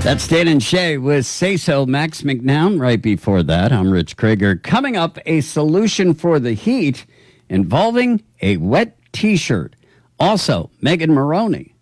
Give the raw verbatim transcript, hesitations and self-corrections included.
That's Dan and Shay with Say So. Max McNown right before that. I'm Rich Krieger. Coming up, a solution for the heat involving a wet T-shirt. Also, Megan Maroney